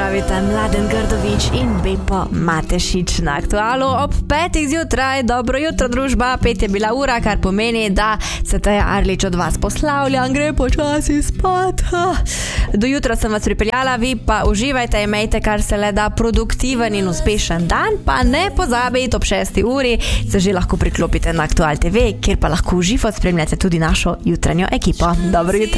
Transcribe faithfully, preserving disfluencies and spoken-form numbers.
pravita Mladen Grdović in Bepo Matešič na Aktualu ob petih zjutraj. Dobro jutro, družba, pet je bila ura, kar pomeni, da se Teja Arlič od vas poslavlja in gre počasi spat. Do jutra sem vas pripeljala, vi pa uživajte, imejte kar se le da produktiven in uspešen dan, pa ne pozabite, ob šesti uri se že lahko priklopite na Aktual T V, kjer pa lahko uživo spremljate tudi našo jutranjo ekipo. Dobro jutro.